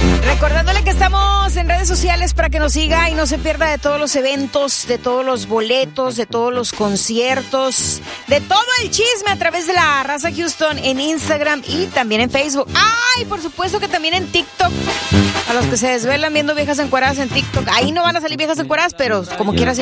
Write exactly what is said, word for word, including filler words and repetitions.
Recordándole que estamos en redes sociales para que nos siga y no se pierda de todos los eventos, de todos los boletos, de todos los conciertos, de todo el chisme a través de la Raza Houston en Instagram y también en Facebook. ¡Ay! Por supuesto que también en TikTok. A los que se desvelan viendo viejas encueradas en TikTok. Ahí no van a salir viejas encueradas, pero como quieras.